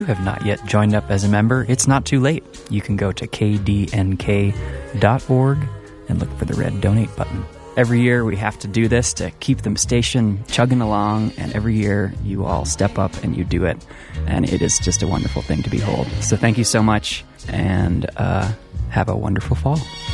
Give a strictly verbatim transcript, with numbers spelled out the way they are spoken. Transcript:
you have not yet joined up as a member, it's not too late. You can go to k d n k dot org and look for the red donate button. Every year we have to do this to keep the station chugging along, and every year you all step up and you do it, and it is just a wonderful thing to behold. So thank you so much, and uh, have a wonderful fall.